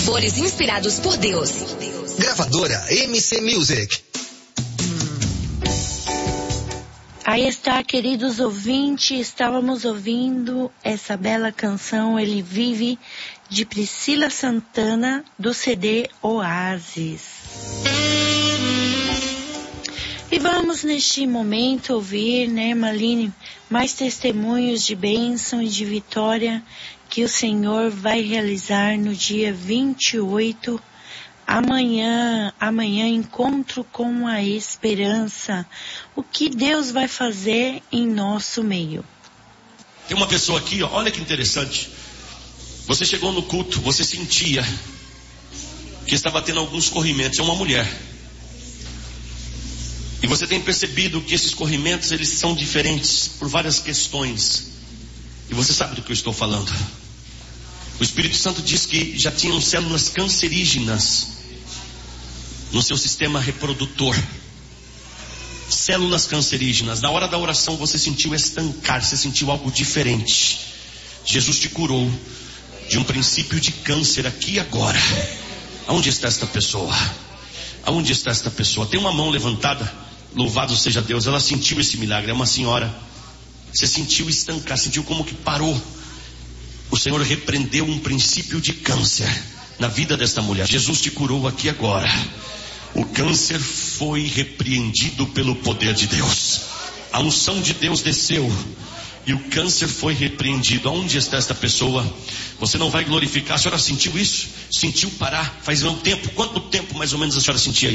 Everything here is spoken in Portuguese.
louvores inspirados por Deus. Gravadora MC Music. Aí está, queridos ouvintes, estávamos ouvindo essa bela canção Ele Vive, de Priscila Santana, do CD Oasis. E vamos neste momento ouvir, Marlene, mais testemunhos de bênção e de vitória que o Senhor vai realizar no dia 28. Amanhã, encontro com a esperança. O que Deus vai fazer em nosso meio? Tem uma pessoa aqui, olha que interessante. Você chegou no culto, você sentia que estava tendo alguns corrimentos. É uma mulher. E você tem percebido que esses corrimentos, eles são diferentes por várias questões. E você sabe do que eu estou falando. O Espírito Santo diz que já tinham células cancerígenas no seu sistema reprodutor. Células cancerígenas. Na hora da oração você sentiu estancar, você sentiu algo diferente. Jesus te curou de um princípio de câncer aqui e agora. Aonde está esta pessoa? Aonde está esta pessoa? Tem uma mão levantada. Louvado seja Deus. Ela sentiu esse milagre. É uma senhora. Você sentiu estancar, sentiu como que parou. O Senhor repreendeu um princípio de câncer na vida desta mulher. Jesus te curou aqui agora. O câncer foi repreendido pelo poder de Deus. A unção de Deus desceu e o câncer foi repreendido. Aonde está esta pessoa? Você não vai glorificar. A senhora sentiu isso? Sentiu parar? Faz um tempo? Quanto tempo mais ou menos a senhora sentia isso?